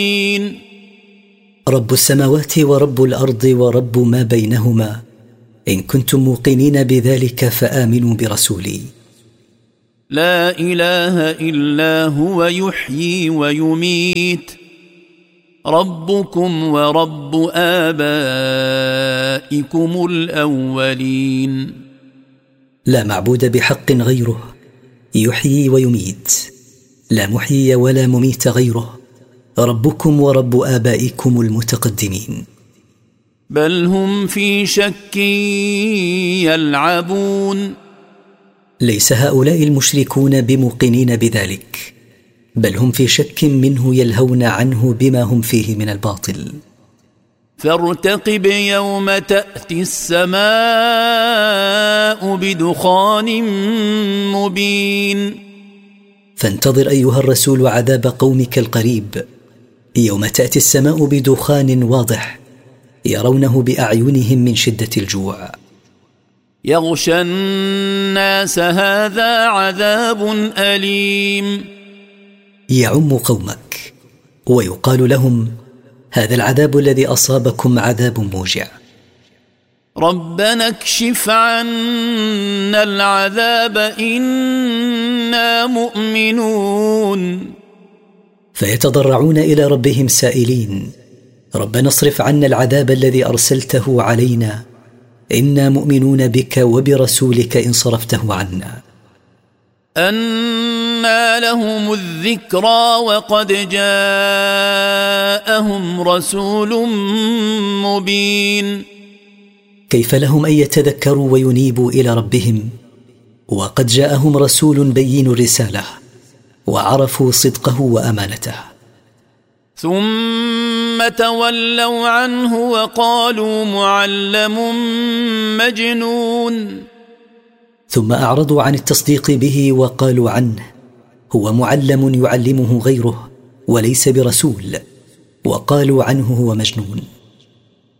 رب السماوات ورب الأرض ورب ما بينهما، إن كنتم موقنين بذلك فآمنوا برسولي. لا إله إلا هو يحيي ويميت، ربكم ورب آبائكم الأولين. لا معبود بحق غيره، يحيي ويميت، لا محيي ولا مميت غيره، ربكم ورب آبائكم المتقدمين. بل هم في شك يلعبون. ليس هؤلاء المشركون بموقنين بذلك، بل هم في شك منه يلهون عنه بما هم فيه من الباطل. فارتقب يوم تأتي السماء بدخان مبين. فانتظر أيها الرسول عذاب قومك القريب، يوم تأتي السماء بدخان واضح يرونه بأعينهم من شدة الجوع. يغشى الناس هذا عذاب أليم. يعم قومك ويقال لهم هذا العذاب الذي أصابكم عذاب موجع. ربنا اكشف عنا العذاب إنا مؤمنون. فيتضرعون إلى ربهم سائلين ربنا اصرف عنا العذاب الذي أرسلته علينا، إنا مؤمنون بك وبرسولك إن صرفته عنا. أنى لهم الذكرى وقد جاءهم رسول مبين. كيف لهم أن يتذكروا وينيبوا إلى ربهم وقد جاءهم رسول بين الرسالة وعرفوا صدقه وأمانته؟ ثم تولوا عنه وقالوا معلم مجنون. ثم أعرضوا عن التصديق به وقالوا عنه هو معلم يعلمه غيره وليس برسول، وقالوا عنه هو مجنون.